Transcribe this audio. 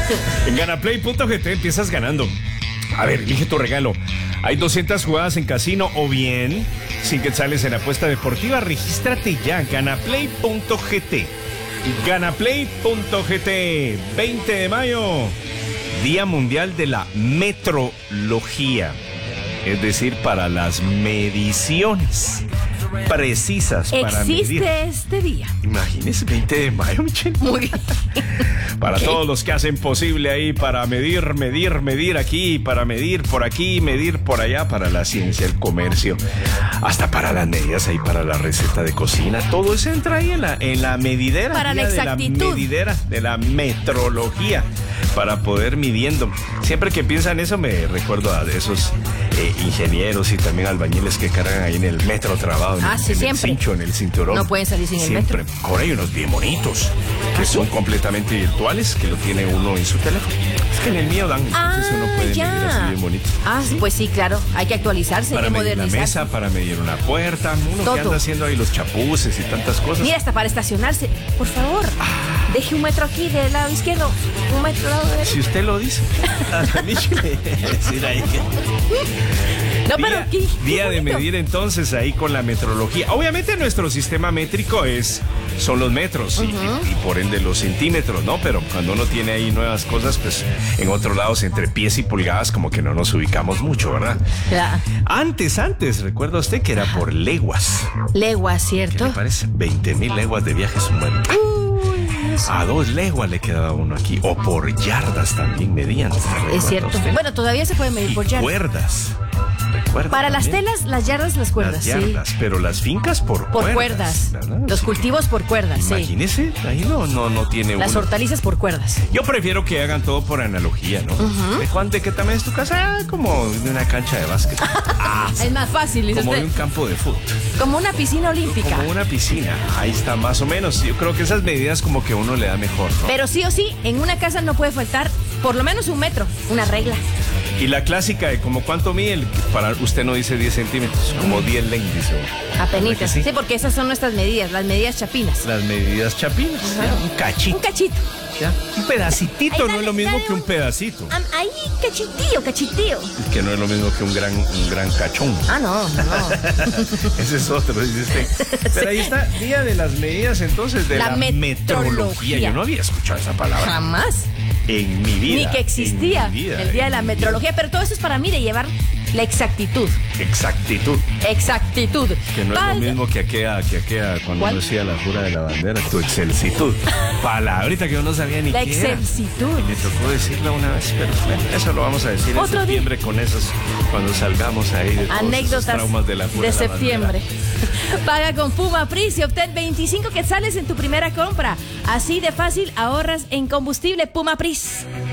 En ganaplay.gt empiezas ganando. A ver, elige tu regalo. Hay 200 jugadas en casino o bien 100 quetzales en apuesta deportiva. Regístrate ya, ganaplay.gt. Ganaplay.gt. 20 de mayo, Día Mundial de la Metrología. Es decir, para las mediciones precisas para medir. Existe este día. Imagínese, 20 de mayo, Michelle. Muy bien. Para todos los que hacen posible ahí para medir aquí, para medir por aquí, medir por allá, para la ciencia, el comercio, hasta para las medidas ahí, para la receta de cocina. Todo eso entra ahí en la medidera. Para la exactitud. De la medidera, de la metrología, para poder midiendo. Siempre que piensan eso me recuerdo a esos ingenieros y también albañiles que cargan ahí en el metro trabado. Sí, en siempre. El cincho, en el cinturón. No pueden salir sin siempre. el metro. Ahora hay unos bien bonitos que son completamente virtuales, que lo tiene uno en su teléfono. Es que en el mío dan, entonces uno puede medir así bien bonito. ¿Sí? Pues sí, claro, hay que actualizarse, para hay que medir modernizarse. la mesa, para medir una puerta, uno todo. que anda haciendo ahí los chapuces y tantas cosas. Mira, hasta para estacionarse, por favor, deje un metro aquí del lado izquierdo, un metro del lado derecho. Si usted lo dice. No, pero día de medir entonces ahí con la metrología. Obviamente nuestro sistema métrico son los metros y por ende los centímetros, ¿no? Pero cuando uno tiene ahí nuevas cosas, pues en otros lados entre pies y pulgadas como que no nos ubicamos mucho, ¿verdad? Ya. Antes, recuerda usted que era por leguas. Leguas, ¿cierto? ¿Qué le parece? 20,000 leguas de viajes humanos. A 2 leguas le quedaba uno aquí. O por yardas también medían. Es cierto. Usted? Bueno, todavía se puede medir por yardas. Cuerdas. Recuerda Para también. las telas, las yardas, las cuerdas, Las yardas, sí. pero las fincas por cuerdas. ¿verdad? Los Sí. cultivos por cuerdas, sí. Imagínese, ahí no tiene Las uno. hortalizas por cuerdas. Yo prefiero que hagan todo por analogía, ¿no? ¿De qué tamaño es tu casa? Como de una cancha de básquet. Es más fácil, dice Como de usted. un campo de fútbol. Como una piscina olímpica. Como una piscina. Ahí está, más o menos. Yo creo que esas medidas como que uno le da mejor, ¿no? Pero sí o sí, en una casa no puede faltar por lo menos 1 metro, una regla. Y la clásica de como cuánto mide, para usted no dice 10 centímetros, como 10 len, dice. Apenitas. Sí? Sí, porque esas son nuestras medidas, las medidas chapinas. Las medidas chapinas. Ajá. Un cachito. Un cachito. ¿Ya? Un pedacitito. Ay, No es lo mismo que un pedacito. Ahí, cachitío. Que no es lo mismo que un gran cachón. No. Ese es otro, dice usted. Pero ahí está, día de las medidas entonces de la metrología. Yo no había escuchado esa palabra. Jamás. En mi vida. Ni que existía en mi vida, el día de la en mi metrología. Pero todo eso es para mí de llevar la exactitud. Exactitud. Que no es lo mismo que aquella cuando ¿Cuál? uno decía la jura de la bandera, tu excelsitud. Palabrita que yo no sabía ni La qué era. excelsitud. Y me tocó decirla una vez, pero bueno, eso lo vamos a decir en Otro septiembre con esos, cuando salgamos ahí de todos Anécdotas esos traumas de la jura de de la septiembre. bandera. Paga con Puma Pris y obtén 25 quetzales en tu primera compra. Así de fácil ahorras en combustible. Puma Pris.